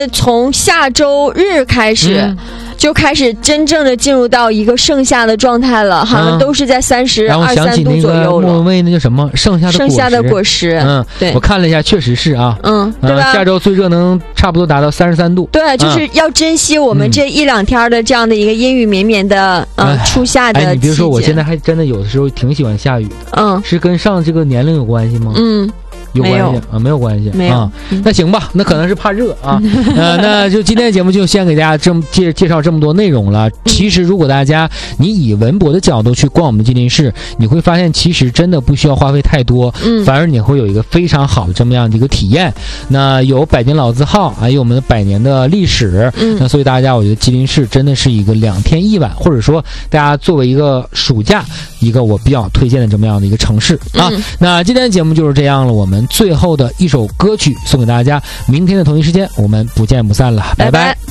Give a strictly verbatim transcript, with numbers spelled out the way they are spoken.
从下周日开始、嗯、就开始真正的进入到一个盛夏的状态了，好像都是在三十二三度左右了。 莫文蔚那叫什么盛夏的果实， 盛夏的果实， 嗯，对，我看了一下，确实是啊， 嗯，对吧？ 呃、下周最热能差不多达到三十三度。 对，就是要珍惜我们这一两天的这样的一个阴雨绵绵的、嗯、呃初夏的季节。 哎，你别说，我现在还真的有的时候挺喜欢下雨。 嗯， 是跟上这个年龄有关系吗？ 嗯。 有关系啊？没有关系， 没有啊。那行吧，那可能是怕热啊。呃，那就今天的节目就先给大家这么介介绍这么多内容了。其实，如果大家你以文博的角度去逛我们的吉林市，你会发现其实真的不需要花费太多，嗯，反而你会有一个非常好的这么样的一个体验。那有百年老字号，还有我们的百年的历史，嗯，那所以大家我觉得吉林市真的是一个两天一晚，或者说大家作为一个暑假一个我比较推荐的这么样的一个城市啊。嗯、那今天的节目就是这样了，我们最后的一首歌曲送给大家，明天的同一时间我们不见不散了，拜拜。拜拜。